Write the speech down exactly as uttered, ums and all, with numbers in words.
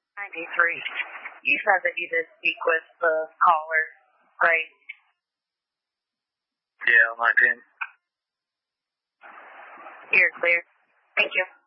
ninety-three. You said that you did speak with the caller, right? Yeah, on my team. You're clear. Thank you.